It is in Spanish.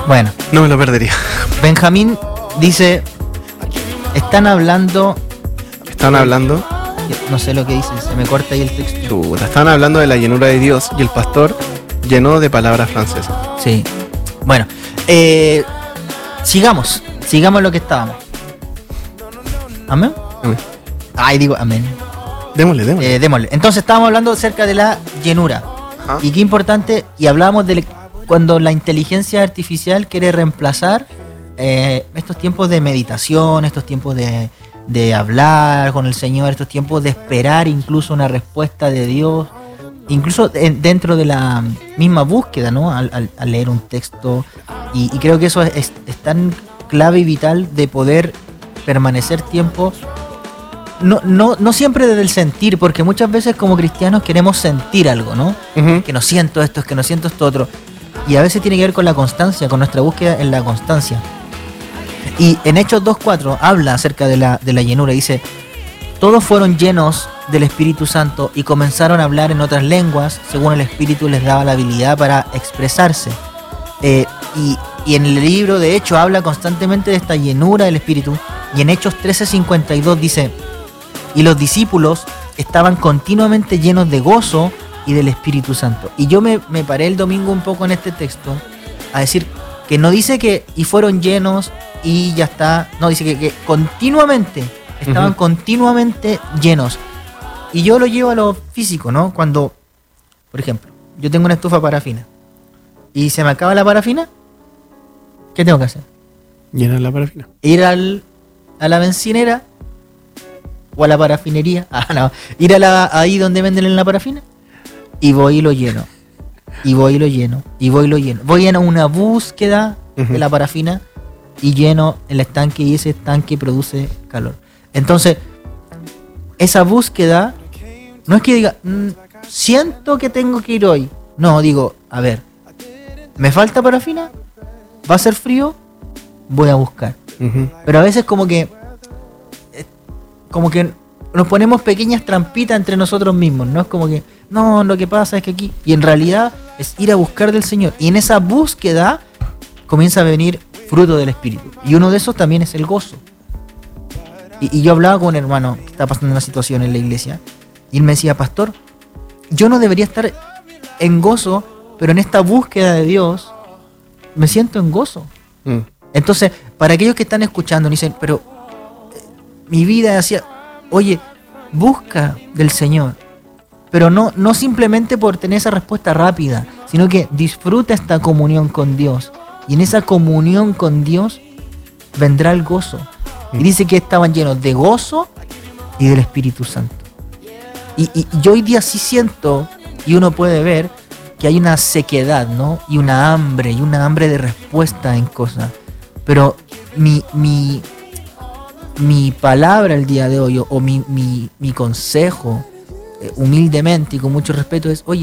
Bueno, No me lo perdería. Benjamín dice, están hablando, no sé lo que dice, se me corta ahí el texto. Estaban hablando de la llenura de Dios y el pastor llenó de palabras francesas. Sí. Bueno, sigamos lo que estábamos. ¿Amén? Amén. Ay, digo amén. Démosle. Démosle. Entonces estábamos hablando acerca de la llenura. Ajá. Y qué importante, y hablábamos de cuando la inteligencia artificial quiere reemplazar estos tiempos de meditación, estos tiempos de hablar con el Señor, estos tiempos de esperar incluso una respuesta de Dios, incluso dentro de la misma búsqueda, ¿no? Al leer un texto. Y creo que eso es tan clave y vital de poder permanecer tiempo. No siempre desde el sentir, porque muchas veces como cristianos queremos sentir algo, ¿no? Uh-huh. Que no siento esto, es que no siento esto otro. Y a veces tiene que ver con la constancia, con nuestra búsqueda en la constancia. Y en Hechos 2:4 habla acerca de la llenura. Dice, todos fueron llenos del Espíritu Santo y comenzaron a hablar en otras lenguas, según el Espíritu les daba la habilidad para expresarse. Y en el libro de Hechos habla constantemente de esta llenura del Espíritu. Y en Hechos 13:52 dice, y los discípulos estaban continuamente llenos de gozo y del Espíritu Santo. Y yo me paré el domingo un poco en este texto a decir que no dice que y fueron llenos y ya está. No, dice que continuamente estaban continuamente llenos. Y yo lo llevo a lo físico, ¿no? Cuando, por ejemplo, yo tengo una estufa parafina y se me acaba la parafina, ¿qué tengo que hacer? Llenar la parafina. Ir a la bencinera o a la parafinería. Ir ahí donde venden la parafina y voy y lo lleno. Y voy y lo lleno. Y voy y lo lleno. Voy en una búsqueda de la parafina y lleno el estanque, y ese estanque produce calor. Entonces, esa búsqueda no es que diga, siento que tengo que ir hoy. No, digo, a ver, ¿me falta parafina? ¿Va a ser frío? Voy a buscar. Uh-huh. Pero a veces como que nos ponemos pequeñas trampitas entre nosotros mismos, ¿no? Es como que, no, lo que pasa es que aquí... Y en realidad es ir a buscar del Señor. Y en esa búsqueda comienza a venir fruto del Espíritu. Y uno de esos también es el gozo. Y yo hablaba con un hermano que está pasando una situación en la iglesia. Y él me decía, pastor, yo no debería estar en gozo, pero en esta búsqueda de Dios me siento en gozo. Entonces, para aquellos que están escuchando, dicen, pero mi vida es así. Oye, busca del Señor, pero no simplemente por tener esa respuesta rápida, sino que disfruta esta comunión con Dios. Y en esa comunión con Dios vendrá el gozo. Y dice que estaban llenos de gozo y del Espíritu Santo. Y yo hoy día sí siento, y uno puede ver, que hay una sequedad, ¿no? Y una hambre de respuesta en cosas. Pero mi palabra el día de hoy, o mi consejo, humildemente y con mucho respeto, es, oye,